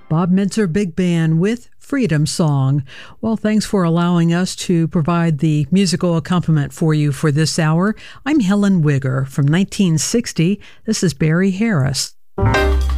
Bob Mintzer Big Band with Freedom Song. Well, thanks for allowing us to provide the musical accompaniment for you for this hour. I'm Helen Wigger from 1960. This is Barry Harris.